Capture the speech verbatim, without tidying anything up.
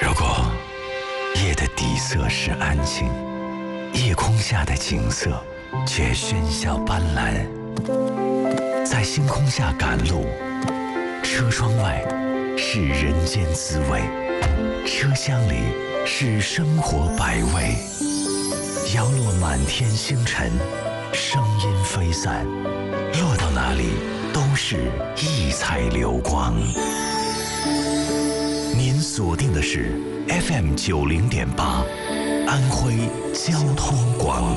如果夜的底色是安静，夜空下的景色却喧嚣斑斓。在星空下赶路，车窗外是人间滋味，车厢里是生活百味。摇落满天星辰，声音飞散，落到哪里都是异彩流光。您锁定的是 F M 九零点八，安徽交通广